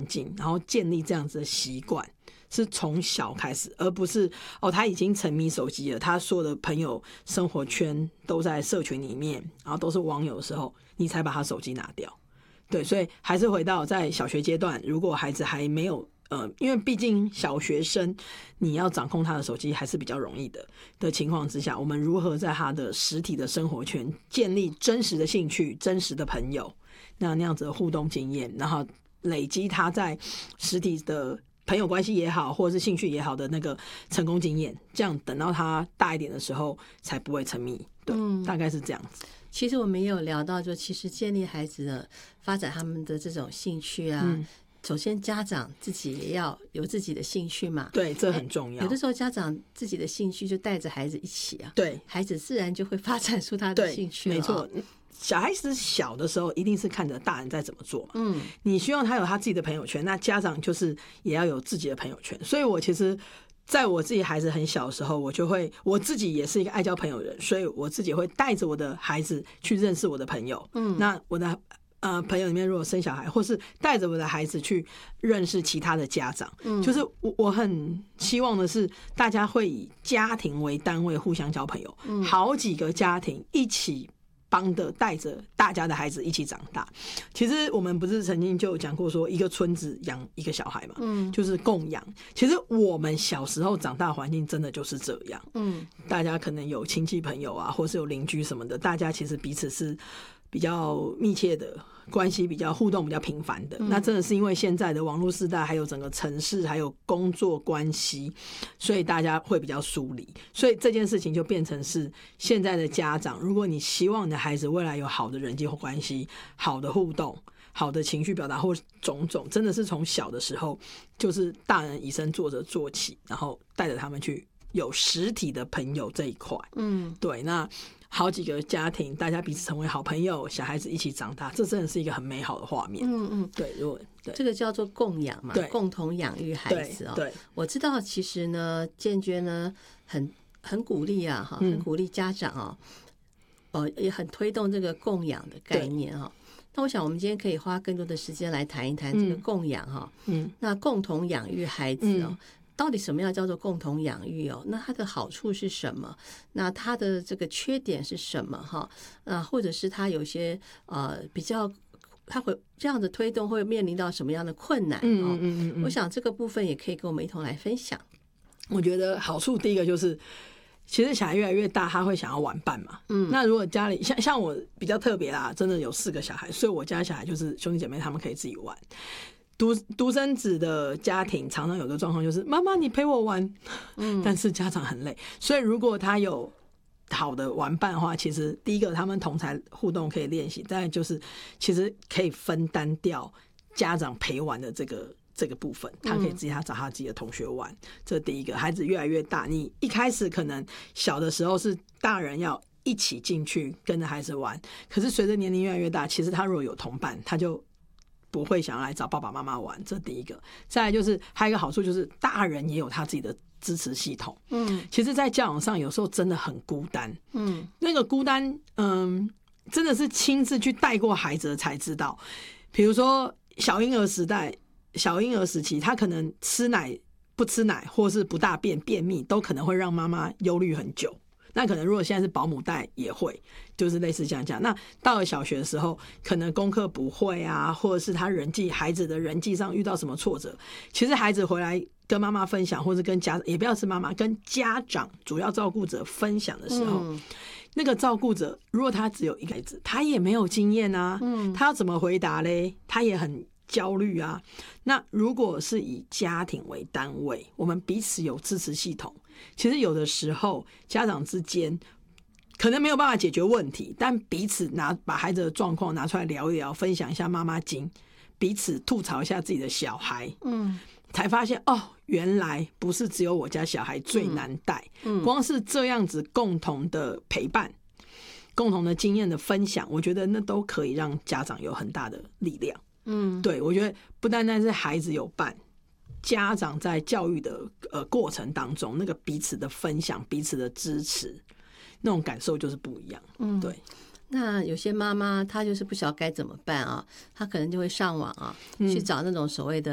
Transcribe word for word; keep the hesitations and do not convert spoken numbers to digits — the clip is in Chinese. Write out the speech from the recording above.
境，然后建立这样子的习惯，是从小开始，而不是哦他已经沉迷手机了，他所有的朋友生活圈都在社群里面，然后都是网友的时候，你才把他手机拿掉。对，所以还是回到在小学阶段，如果孩子还没有呃，因为毕竟小学生你要掌控他的手机还是比较容易的的情况之下，我们如何在他的实体的生活圈建立真实的兴趣、真实的朋友，那那样子的互动经验，然后累积他在实体的朋友关系也好，或者是兴趣也好的那个成功经验，这样等到他大一点的时候才不会沉迷。对，嗯、大概是这样子。 其实我们也有聊到，就其实建立孩子的发展他们的这种兴趣啊。嗯，首先家长自己也要有自己的兴趣嘛， 对，这很重要。 有的时候家长自己的兴趣就带着孩子一起啊， 对， 孩子自然就会发展出他的兴趣了。 没错，小孩子小的时候一定是看着大人在怎么做嘛， 嗯， 你希望他有他自己的朋友圈，那家长就是也要有自己的朋友圈。所以我其实在我自己孩子很小的时候，我就会我自己也是一个爱交朋友的人，所以我自己会带着我的孩子去认识我的朋友。嗯，那我的呃朋友里面如果生小孩，或是带着我的孩子去认识其他的家长，嗯，就是我我很希望的是大家会以家庭为单位互相交朋友，嗯，好几个家庭一起帮的带着大家的孩子一起长大。其实我们不是曾经就讲过说一个村子养一个小孩嘛，嗯，就是共养。其实我们小时候长大环境真的就是这样，嗯，大家可能有亲戚朋友啊，或是有邻居什么的，大家其实彼此是比较密切的关系，比较互动比较频繁的、嗯、那真的是因为现在的网络时代还有整个城市还有工作关系，所以大家会比较疏离，所以这件事情就变成是现在的家长，如果你希望你的孩子未来有好的人际关系、好的互动、好的情绪表达或种种，真的是从小的时候就是大人以身作则做起，然后带着他们去有实体的朋友这一块。嗯，对，那好几个家庭大家彼此成为好朋友，小孩子一起长大，这真的是一个很美好的画面。嗯嗯，对，如果对这个叫做共养嘛，共同养育孩子哦。对，我知道其实呢，建娟呢很很鼓励啊，哈，很鼓励家长哦，哦也很推动这个共养的概念哈。那我想我们今天可以花更多的时间来谈一谈这个共养哈。嗯，那共同养育孩子哦。嗯，到底什么样叫做共同养育哦？那它的好处是什么？那它的这个缺点是什么？哈，啊，或者是它有些呃比较，它会这样的推动会面临到什么样的困难？嗯嗯嗯嗯，我想这个部分也可以跟我们一同来分享。 我觉得好处第一个就是，其实小孩越来越大，他会想要玩伴嘛。嗯，那如果家里像像我比较特别啦，真的有四个小孩，所以我家小孩就是兄弟姐妹他们可以自己玩。独独生子的家庭常常有个状况就是妈妈你陪我玩，嗯，但是家长很累，所以如果他有好的玩伴的话，其实第一个他们同才互动可以练习，再来就是其实可以分担掉家长陪玩的这个这个部分，他可以自己他找他自己的同学玩，这第一个。孩子越来越大，你一开始可能小的时候是大人要一起进去跟着孩子玩，可是随着年龄越来越大，其实他如果有同伴，他就不会想要来找爸爸妈妈玩，这第一个。再来就是还有一个好处就是大人也有他自己的支持系统。嗯，其实在教养上有时候真的很孤单。嗯，那个孤单嗯，真的是亲自去带过孩子才知道。比如说小婴儿时代小婴儿时期，他可能吃奶不吃奶或是不大便便秘都可能会让妈妈忧虑很久，那可能如果现在是保姆带也会，就是类似这样讲。那到了小学的时候，可能功课不会啊，或者是他人际孩子的人际上遇到什么挫折，其实孩子回来跟妈妈分享，或者跟家也不要是妈妈跟家长主要照顾者分享的时候，嗯，那个照顾者如果他只有一个孩子，他也没有经验啊，嗯，他要怎么回答嘞？他也很焦虑啊。那如果是以家庭为单位，我们彼此有支持系统，其实有的时候家长之间可能没有办法解决问题，但彼此拿把孩子的状况拿出来聊一聊，分享一下妈妈经，彼此吐槽一下自己的小孩，嗯，才发现哦，原来不是只有我家小孩最难带，嗯，光是这样子共同的陪伴，共同的经验的分享，我觉得那都可以让家长有很大的力量。嗯，对，我觉得不单单是孩子有伴，家长在教育的呃过程当中，那个彼此的分享、彼此的支持，那种感受就是不一样。嗯，对。 那有些妈妈她就是不晓得该怎么办啊，她可能就会上网啊，嗯，去找那种所谓的